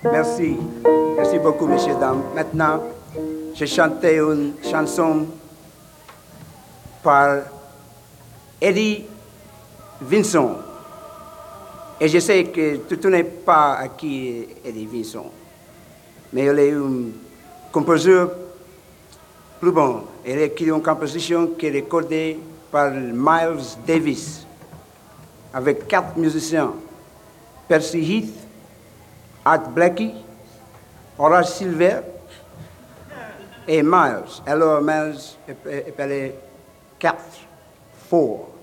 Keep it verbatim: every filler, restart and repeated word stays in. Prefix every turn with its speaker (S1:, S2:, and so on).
S1: Merci. Merci beaucoup, messieurs, dames. Maintenant, je chantais une chanson par Eddie Vinson. Et je sais que tout n'est pas à qui Eddie Vinson. Mais il est un compositeur plus bon. Il a écrit une composition qui est recordée par Miles Davis avec quatre musiciens. Percy Heath, Art Blakey, Horace Silver et Miles. Alors Miles est appelé quatre, four.